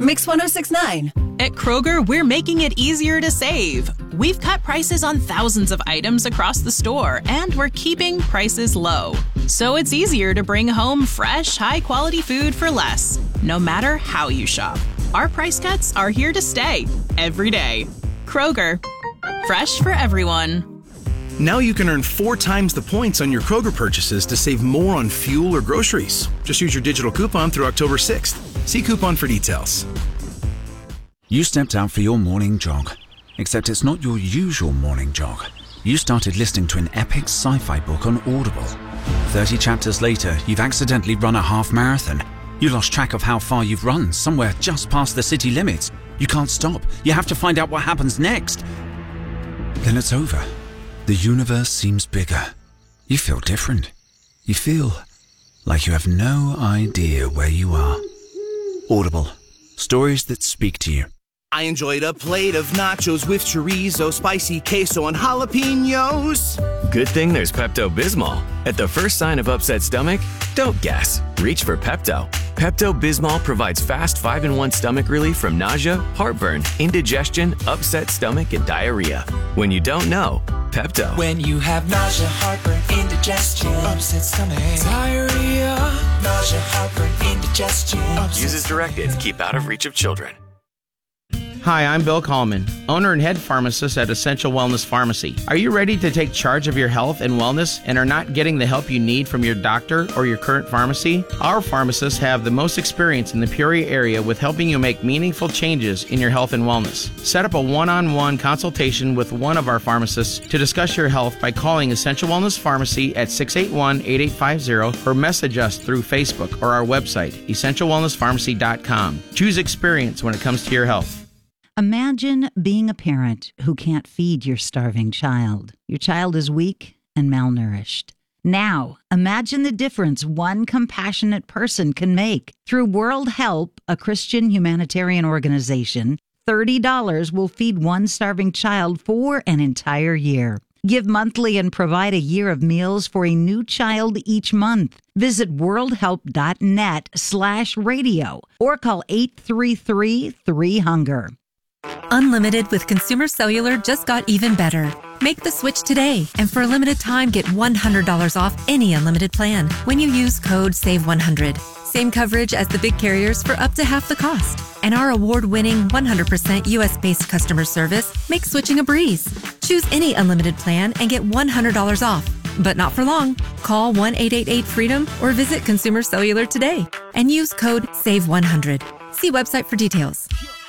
Mix 1069. At Kroger, we're making it easier to save. We've cut prices on thousands of items across the store, and we're keeping prices low. So it's easier to bring home fresh, high-quality food for less, no matter how you shop. Our price cuts are here to stay, every day. Kroger, fresh for everyone. Now you can earn 4 times the points on your Kroger purchases to save more on fuel or groceries. Just use your digital coupon through October 6th. See coupon for details. You stepped out for your morning jog, except it's not your usual morning jog. You started listening to an epic sci-fi book on Audible. 30 chapters later, you've accidentally run a half marathon. You lost track of how far you've run, somewhere just past the city limits. You can't stop. You have to find out what happens next. Then it's over. The universe seems bigger. You feel different. You feel like you have no idea where you are. Audible. Stories that speak to you. I enjoyed a plate of nachos with chorizo, spicy queso, and jalapenos. Good thing there's Pepto-Bismol. At the first sign of upset stomach, don't guess. Reach for Pepto. Pepto-Bismol provides fast 5-in-1 stomach relief from nausea, heartburn, indigestion, upset stomach, and diarrhea. When you don't know, Pepto. When you have nausea, heartburn, indigestion, upset stomach, diarrhea, nausea, heartburn, indigestion. Use as directed. Keep out of reach of children. Hi, I'm Bill Kallman, owner and head pharmacist at Essential Wellness Pharmacy. Are you ready to take charge of your health and wellness and are not getting the help you need from your doctor or your current pharmacy? Our pharmacists have the most experience in the Peoria area with helping you make meaningful changes in your health and wellness. Set up a one-on-one consultation with one of our pharmacists to discuss your health by calling Essential Wellness Pharmacy at 681-8850 or message us through Facebook or our website, essentialwellnesspharmacy.com. Choose experience when it comes to your health. Imagine being a parent who can't feed your starving child. Your child is weak and malnourished. Now, imagine the difference one compassionate person can make. Through World Help, a Christian humanitarian organization, $30 will feed one starving child for an entire year. Give monthly and provide a year of meals for a new child each month. Visit worldhelp.net/radio or call 833-3HUNGER. Unlimited with Consumer Cellular just got even better. Make the switch today, and for a limited time, get $100 off any unlimited plan when you use code SAVE100. Same coverage as the big carriers for up to half the cost. And our award-winning 100% U.S.-based customer service makes switching a breeze. Choose any unlimited plan and get $100 off. But not for long. Call 1-888-FREEDOM or visit Consumer Cellular today and use code SAVE100. See website for details.